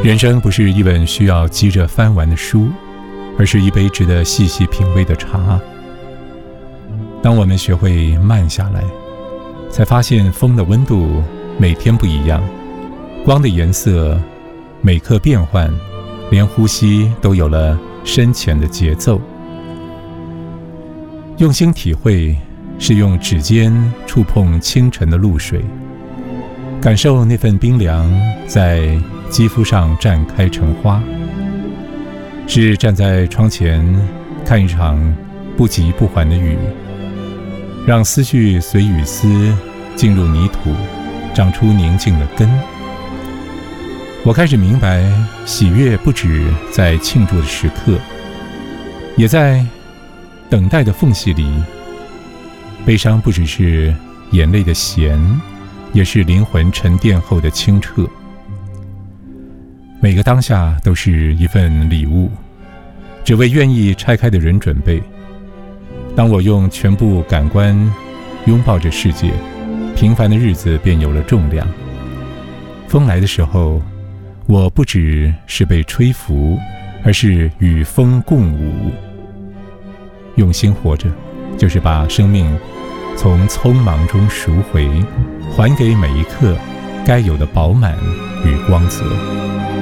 人生不是一本需要急着翻完的书，而是一杯值得细细品味的茶。当我们学会慢下来，才发现风的温度每天不一样，光的颜色每刻变换，连呼吸都有了深浅的节奏。用心体会，是用指尖触碰清晨的露水，感受那份冰凉在肌肤上绽开成花，是站在窗前看一场不急不缓的雨，让思绪随雨丝进入泥土，长出宁静的根。我开始明白，喜悦不止在庆祝的时刻，也在等待的缝隙里。悲伤不只是眼泪的咸，也是灵魂沉淀后的清澈。每个当下都是一份礼物，只为愿意拆开的人准备。当我用全部感官拥抱着世界，平凡的日子便有了重量。风来的时候，我不只是被吹拂，而是与风共舞。用心活着，就是把生命从匆忙中赎回，还给每一刻该有的饱满与光泽。